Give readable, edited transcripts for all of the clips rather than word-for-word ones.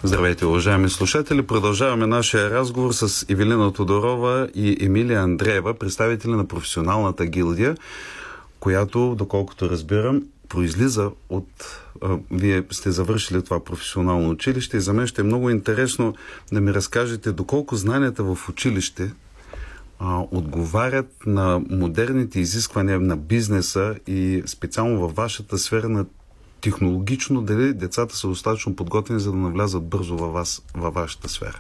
Здравейте, уважаеми слушатели! Продължаваме нашия разговор с Ивелина Тодорова и Емилия Андреева, представители на професионалната гилдия, която, доколкото разбирам, произлиза от... Вие сте завършили това професионално училище и за мен ще е много интересно да ми разкажете доколко знанията в училище отговарят на модерните изисквания на бизнеса и специално във вашата сфера на технологично, дали децата са достатъчно подготвени, за да навлязат бързо във вашата сфера.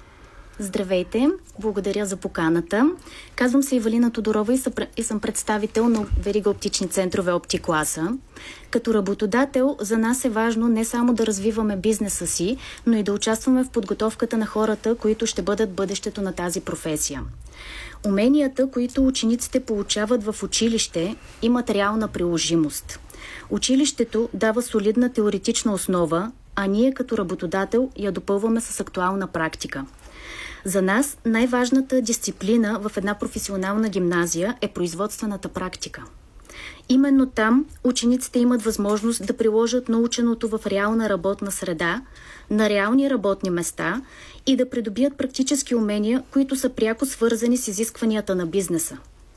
Здравейте! Благодаря за поканата. Казвам се Ивелина Тодорова и съм представител на верига оптични центрове Оптикласа. Като работодател за нас е важно не само да развиваме бизнеса си, но и да участваме в подготовката на хората, които ще бъдат бъдещето на тази професия. Уменията, които учениците получават в училище, имат реална приложимост. Училището дава солидна теоретична основа, а ние като работодател я допълваме с актуална практика. За нас най-важната дисциплина в една професионална гимназия е производствената практика. Именно там учениците имат възможност да приложат наученото в реална работна среда, на реални работни места и да придобият практически умения, които са пряко свързани с изискванията на бизнеса.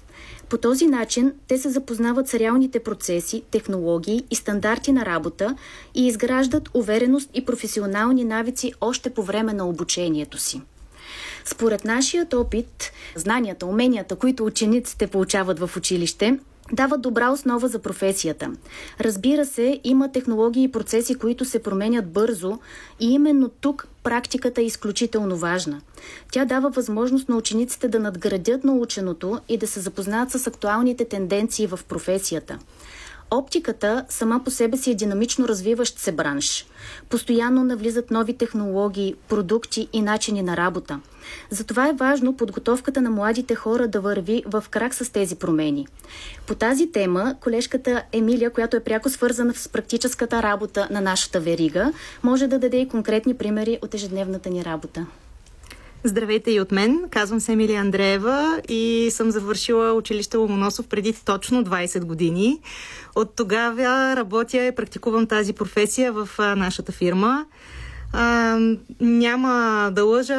По този начин те се запознават с реалните процеси, технологии и стандарти на работа и изграждат увереност и професионални навици още по време на обучението си. Според нашият опит, знанията, уменията, които учениците получават в училище, дават добра основа за професията. Разбира се, има технологии и процеси, които се променят бързо и именно тук практиката е изключително важна. Тя дава възможност на учениците да надградят наученото и да се запознаят с актуалните тенденции в професията. Оптиката сама по себе си е динамично развиващ се бранш. Постоянно навлизат нови технологии, продукти и начини на работа. Затова е важно подготовката на младите хора да върви в крак с тези промени. По тази тема, колежката Емилия, която е пряко свързана с практическата работа на нашата верига, може да даде и конкретни примери от ежедневната ни работа. Здравейте и от мен. Казвам се Емилия Андреева и съм завършила училище Ломоносов преди точно 20 години. От тогава работя и практикувам тази професия в нашата фирма. Няма да лъжа,